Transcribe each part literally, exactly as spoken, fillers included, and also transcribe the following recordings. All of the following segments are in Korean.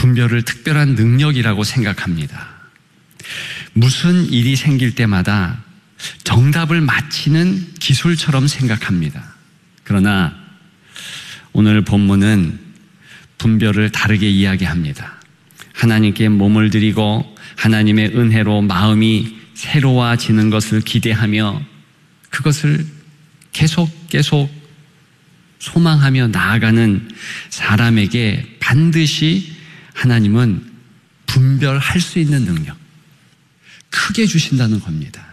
분별을 특별한 능력이라고 생각합니다. 무슨 일이 생길 때마다 정답을 맞히는 기술처럼 생각합니다. 그러나 오늘 본문은 분별을 다르게 이야기합니다. 하나님께 몸을 드리고 하나님의 은혜로 마음이 새로워지는 것을 기대하며 그것을 계속 계속 소망하며 나아가는 사람에게 반드시 하나님은 분별할 수 있는 능력, 크게 주신다는 겁니다.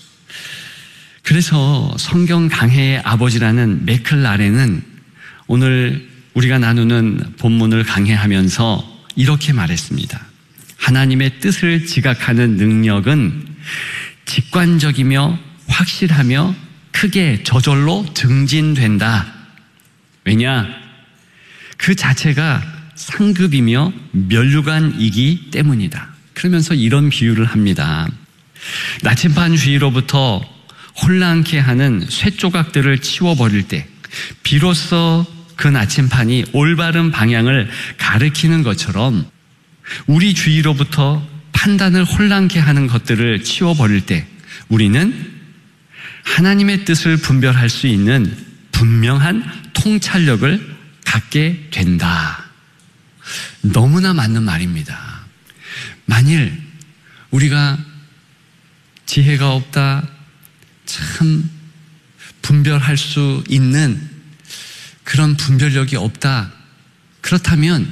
그래서 성경 강해의 아버지라는 맥클라렌은 오늘 우리가 나누는 본문을 강해하면서 이렇게 말했습니다. 하나님의 뜻을 지각하는 능력은 직관적이며 확실하며 크게 저절로 증진된다. 왜냐? 그 자체가 상급이며 면류관이기 때문이다. 그러면서 이런 비유를 합니다. 나침반 주위로부터 혼란케 하는 쇠조각들을 치워버릴 때 비로소 그 나침반이 올바른 방향을 가리키는 것처럼 우리 주위로부터 판단을 혼란케 하는 것들을 치워버릴 때 우리는 하나님의 뜻을 분별할 수 있는 분명한 통찰력을 갖게 된다. 너무나 맞는 말입니다. 만일 우리가 지혜가 없다, 참 분별할 수 있는 그런 분별력이 없다, 그렇다면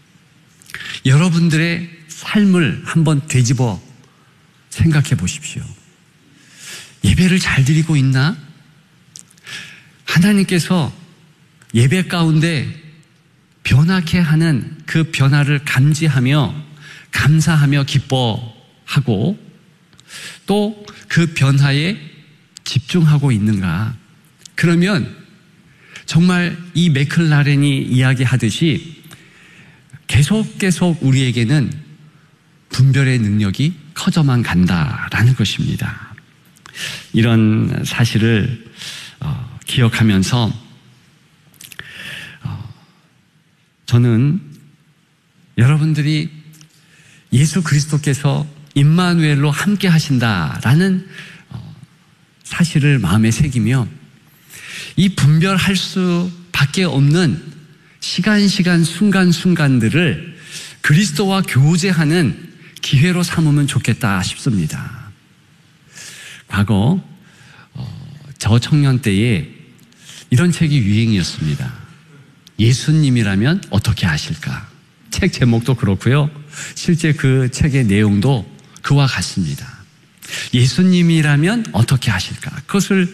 여러분들의 삶을 한번 되짚어 생각해 보십시오. 예배를 잘 드리고 있나? 하나님께서 예배 가운데 변하게 하는 그 변화를 감지하며 감사하며 기뻐하고 또 그 변화에 집중하고 있는가? 그러면 정말 이 맥클라렌이 이야기하듯이 계속 계속 우리에게는 분별의 능력이 커져만 간다라는 것입니다. 이런 사실을 어, 기억하면서 어, 저는 여러분들이 예수 그리스도께서 임마누엘로 함께 하신다라는 어, 사실을 마음에 새기며 이 분별할 수밖에 없는 시간 시간 순간 순간들을 그리스도와 교제하는 기회로 삼으면 좋겠다 싶습니다. 과거 어, 저 청년 때에 이런 책이 유행이었습니다. 예수님이라면 어떻게 하실까? 책 제목도 그렇고요. 실제 그 책의 내용도 그와 같습니다. 예수님이라면 어떻게 하실까? 그것을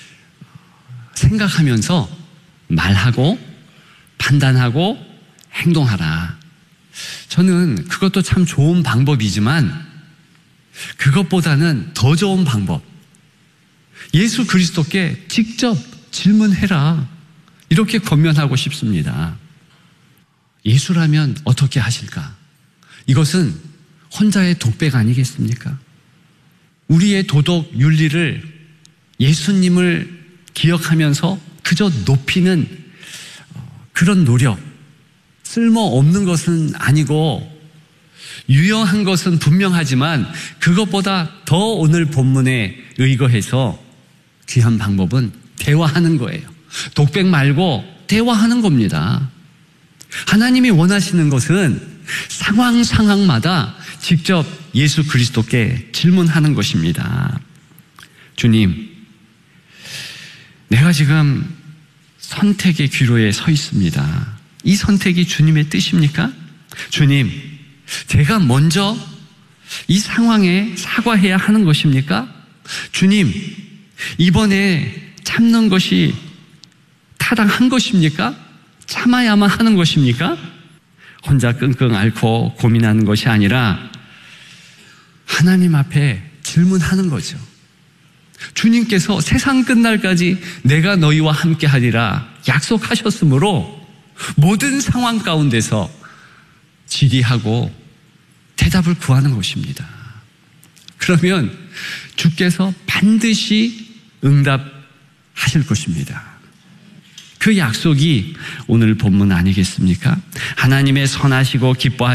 생각하면서 말하고 판단하고 행동하라. 저는 그것도 참 좋은 방법이지만 그것보다는 더 좋은 방법, 예수 그리스도께 직접 질문해라, 이렇게 권면하고 싶습니다. 예수라면 어떻게 하실까? 이것은 혼자의 독백 아니겠습니까? 우리의 도덕 윤리를 예수님을 기억하면서 그저 높이는 그런 노력, 쓸모없는 것은 아니고 유용한 것은 분명하지만 그것보다 더 오늘 본문에 의거해서 귀한 방법은 대화하는 거예요. 독백 말고 대화하는 겁니다. 하나님이 원하시는 것은 상황 상황마다 직접 예수 그리스도께 질문하는 것입니다. 주님, 내가 지금 선택의 기로에 서 있습니다. 이 선택이 주님의 뜻입니까? 주님, 제가 먼저 이 상황에 사과해야 하는 것입니까? 주님, 이번에 참는 것이 타당한 것입니까? 참아야만 하는 것입니까? 혼자 끙끙 앓고 고민하는 것이 아니라 하나님 앞에 질문하는 거죠. 주님께서 세상 끝날까지 내가 너희와 함께 하리라 약속하셨으므로 모든 상황 가운데서 질의하고 대답을 구하는 것입니다. 그러면 주께서 반드시 응답하실 것입니다. 그 약속이 오늘 본문 아니겠습니까? 하나님의 선하시고 기뻐하시고